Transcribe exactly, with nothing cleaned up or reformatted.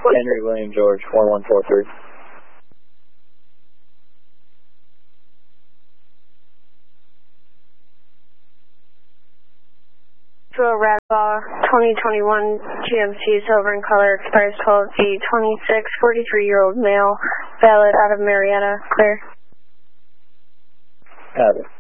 Henry William George, one one four three. To a Radball twenty twenty-one G M C silver in color, expires twelve eight twenty-six, forty-three-year-old male, valid out of Marietta, clear. Got it.